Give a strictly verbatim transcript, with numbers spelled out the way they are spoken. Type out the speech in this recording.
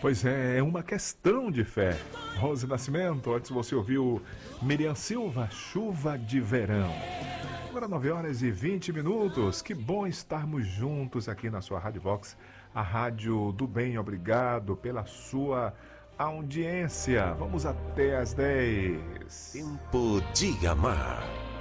Pois é, é uma questão de fé. Rose Nascimento, antes você ouviu Miriam Silva, Chuva de Verão. Agora nove horas e vinte minutos. Que bom estarmos juntos aqui na sua Rádio Vox, a Rádio do Bem. Obrigado pela sua audiência. Vamos até às dez. Tempo de amar.